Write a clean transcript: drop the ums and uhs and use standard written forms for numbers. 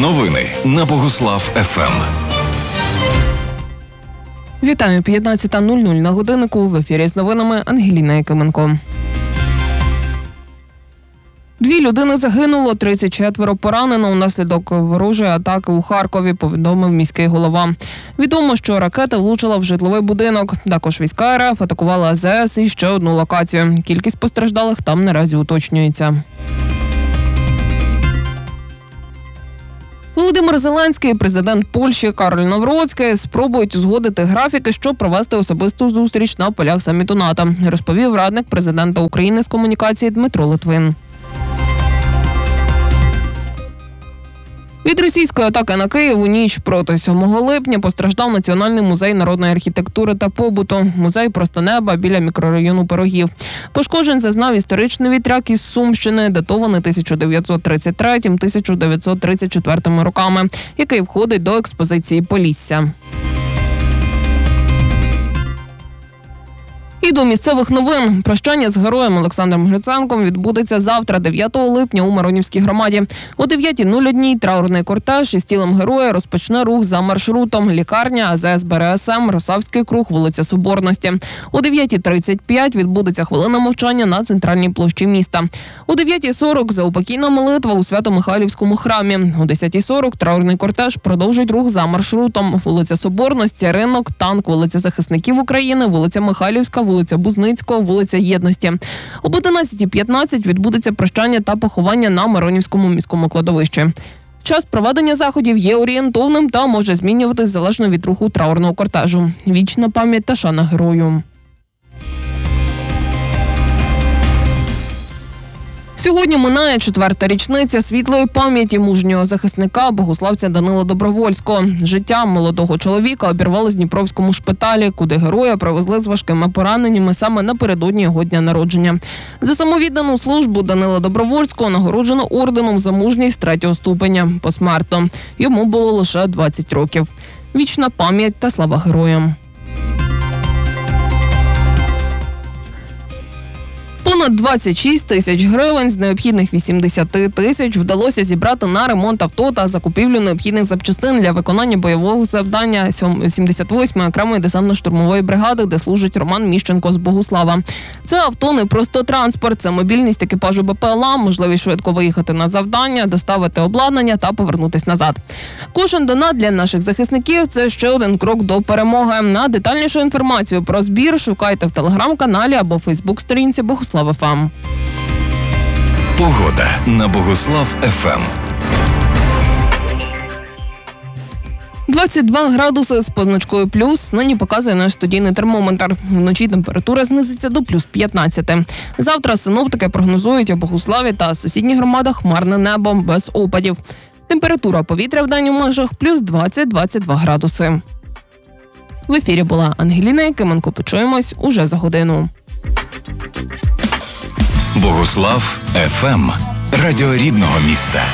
Новини на Богуслав ФМ. Вітаю, 15:00 на годиннику. В ефірі з новинами Ангеліна Якименко. 2 людини загинуло, 34 поранено внаслідок ворожої атаки у Харкові, повідомив міський голова. Відомо, що ракета влучила в житловий будинок. Також війська РФ атакували АЗС і ще одну локацію. Кількість постраждалих там наразі уточнюється. Володимир Зеленський і президент Польщі Кароль Навроцький спробують узгодити графіки, щоб провести особисту зустріч на полях саміту НАТО, розповів радник президента України з комунікації Дмитро Литвин. Від російської атаки на Київ у ніч проти 7 липня постраждав Національний музей народної архітектури та побуту. Музей «Просто неба» біля мікрорайону Пирогів. Пошкоджень зазнав історичний вітряк із Сумщини, датований 1933-1934 роками, який входить до експозиції Полісся. І до місцевих новин. Прощання з героєм Олександром Гриценком відбудеться завтра, 9 липня, у Миронівській громаді. О 9:01 траурний кортеж із тілом героя розпочне рух за маршрутом: лікарня, АЗС БРСМ, Росавський круг, вулиця Соборності. О 9:35 відбудеться хвилина мовчання на центральній площі міста. О 9:40 заупокійна молитва у Свято-Михайлівському храмі. О 10:40 траурний кортеж продовжить рух за маршрутом: вулиця Соборності, Ринок, Танк, вулиця Захисників України, вулиця Михайлівська, вулиця Бузницького, вулиця Єдності. Об 11:15 відбудеться прощання та поховання на Миронівському міському кладовищі. Час проведення заходів є орієнтовним та може змінюватись залежно від руху траурного кортежу. Вічна пам'ять та шана герою. Сьогодні минає 4-та річниця світлої пам'яті мужнього захисника, богославця Данила Добровольського. Життя молодого чоловіка обірвалось в Дніпровському шпиталі, куди героя привезли з важкими пораненнями саме напередодні його дня народження. За самовіддану службу Данила Добровольського нагороджено орденом за мужність 3-го ступеня посмертно. Йому було лише 20 років. Вічна пам'ять та слава героям. Понад 26 тисяч гривень з необхідних 80 тисяч вдалося зібрати на ремонт авто та закупівлю необхідних запчастин для виконання бойового завдання 78-ї окремої десантно-штурмової бригади, де служить Роман Міщенко з Богуслава. Це авто не просто транспорт, це мобільність екіпажу БПЛА, можливість швидко виїхати на завдання, доставити обладнання та повернутися назад. Кожен донат для наших захисників – це ще один крок до перемоги. На детальнішу інформацію про збір шукайте в телеграм-каналі або фейсбук-сторінці Богуслав ФМ. Погода на Богуслав ФМ. 22 градуси з позначкою плюс нині показує наш студійний термометр. Вночі температура знизиться до плюс 15. Завтра синоптики прогнозують у Богуславі та сусідніх громадах хмарне небо без опадів. Температура повітря в день у межах плюс 20-22 градуси. В ефірі була Ангеліна Якименко. Почуємось уже за годину. Богуслав ФМ. Радіо рідного міста.